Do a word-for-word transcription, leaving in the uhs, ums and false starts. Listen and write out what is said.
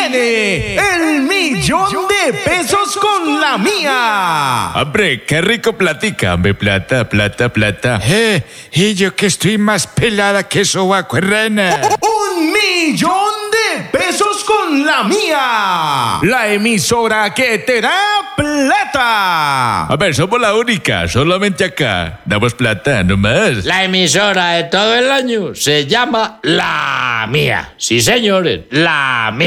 viene el millón de pesos con la mía. Hombre, qué rico platica, hombre, plata, plata, plata. Eh, y yo que estoy más pelada que sobaco, rana. Un millón de pesos con la mía. La emisora que te da plata. A ver, somos la única, solamente acá. Damos plata, no más. La emisora de todo el año se llama La Mía. Sí, señores, La Mía.